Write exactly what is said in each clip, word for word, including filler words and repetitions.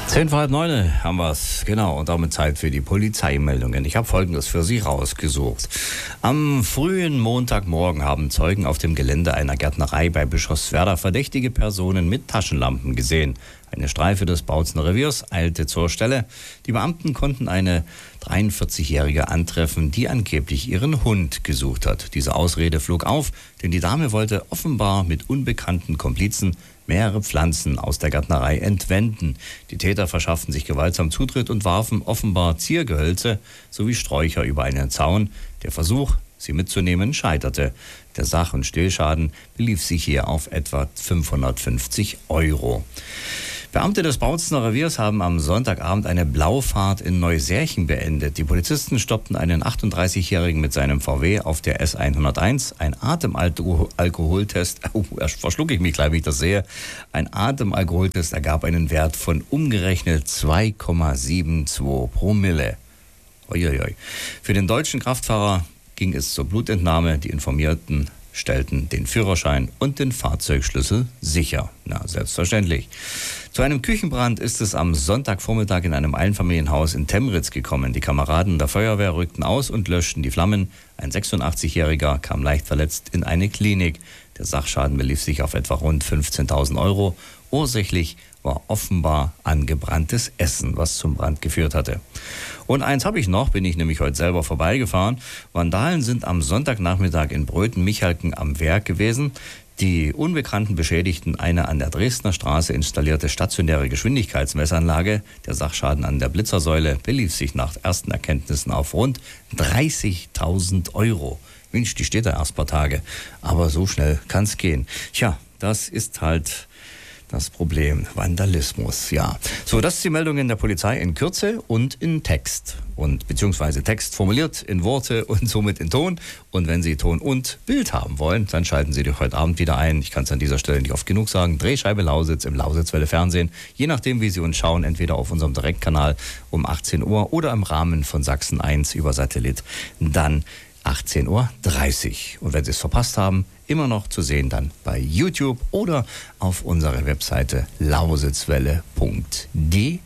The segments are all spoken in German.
Zehn vor halb neun haben wir es, genau, und damit Zeit für die Polizeimeldungen. Ich habe Folgendes für Sie rausgesucht. Am frühen Montagmorgen haben Zeugen auf dem Gelände einer Gärtnerei bei Bischofswerda verdächtige Personen mit Taschenlampen gesehen. Eine Streife des Bautzener Reviers eilte zur Stelle. Die Beamten konnten eine dreiundvierzigjährige antreffen, die angeblich ihren Hund gesucht hat. Diese Ausrede flog auf, denn die Dame wollte offenbar mit unbekannten Komplizen mehrere Pflanzen aus der Gärtnerei entwenden. Die Täter verschafften sich gewaltsam Zutritt und warfen offenbar Ziergehölze sowie Sträucher über einen Zaun. Der Versuch, sie mitzunehmen, scheiterte. Der Sach- und Stillschaden belief sich hier auf etwa fünfhundertfünfzig Euro. Beamte des Bautzener Reviers haben am Sonntagabend eine Blaufahrt in Neusärchen beendet. Die Polizisten stoppten einen achtunddreißigjährigen mit seinem V W auf der S hunderteins. Ein Atemalkoholtest, oh, verschlucke ich mich gleich, wenn ich das sehe. Ein Atemalkoholtest ergab einen Wert von umgerechnet zwei Komma zweiundsiebzig Promille. Uiuiui. Für den deutschen Kraftfahrer ging es zur Blutentnahme. Die Informierten stellten den Führerschein und den Fahrzeugschlüssel sicher. Na, selbstverständlich. Zu einem Küchenbrand ist es am Sonntagvormittag in einem Einfamilienhaus in Temritz gekommen. Die Kameraden der Feuerwehr rückten aus und löschten die Flammen. Ein sechsundachtzigjähriger kam leicht verletzt in eine Klinik. Der Sachschaden belief sich auf etwa rund fünfzehntausend Euro. Ursächlich war offenbar angebranntes Essen, was zum Brand geführt hatte. Und eins habe ich noch, bin ich nämlich heute selber vorbeigefahren. Vandalen sind am Sonntagnachmittag in Bröthen-Michalken am Werk gewesen. Die Unbekannten beschädigten eine an der Dresdner Straße installierte stationäre Geschwindigkeitsmessanlage. Der Sachschaden an der Blitzersäule belief sich nach ersten Erkenntnissen auf rund dreißigtausend Euro. Mensch, die steht da erst ein paar Tage. Aber so schnell kann es gehen. Tja, das ist halt das Problem. Vandalismus, ja. So, das ist die Meldung in der Polizei in Kürze und in Text. Und beziehungsweise Text formuliert in Worte und somit in Ton. Und wenn Sie Ton und Bild haben wollen, dann schalten Sie dich heute Abend wieder ein. Ich kann es an dieser Stelle nicht oft genug sagen. Drehscheibe Lausitz im Lausitzwelle Fernsehen. Je nachdem, wie Sie uns schauen, entweder auf unserem Direktkanal um achtzehn Uhr oder im Rahmen von Sachsen eins über Satellit. Dann achtzehn Uhr dreißig. Und wenn Sie es verpasst haben, immer noch zu sehen dann bei YouTube oder auf unserer Webseite lausitzwelle punkt de.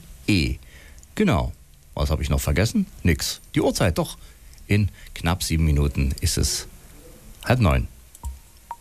Genau. Was habe ich noch vergessen? Nix. Die Uhrzeit doch. In knapp sieben Minuten ist es halb neun.